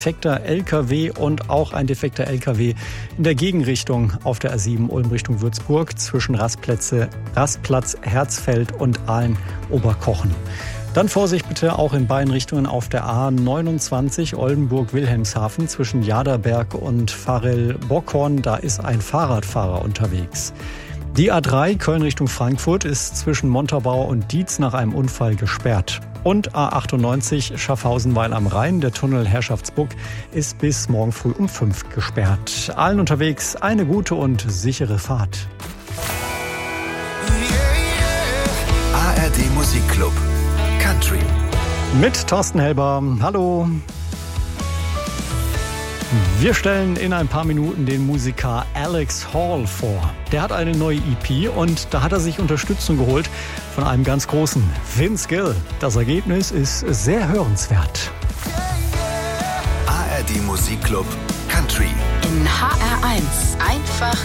defekter LKW und auch ein defekter LKW in der Gegenrichtung auf der A7 Ulm Richtung Würzburg zwischen Rastplatz Herzfeld und Aalen-Oberkochen. Dann Vorsicht bitte auch in beiden Richtungen auf der A29 Oldenburg-Wilhelmshaven zwischen Jaderberg und Varel-Bockhorn. Da ist ein Fahrradfahrer unterwegs. Die A3 Köln Richtung Frankfurt ist zwischen Montabaur und Dietz nach einem Unfall gesperrt. Und A98 Schaffhausen-Weil am Rhein, der Tunnel Herrschaftsburg, ist bis morgen früh um 5 gesperrt. Allen unterwegs eine gute und sichere Fahrt. ARD Musikclub Country Mit Thorsten Helber. Hallo. Wir stellen in ein paar Minuten den Musiker Alex Hall vor. Der hat eine neue EP und da hat er sich Unterstützung geholt von einem ganz großen, Vince Gill. Das Ergebnis ist sehr hörenswert. ARD Musikclub Country in HR1 einfach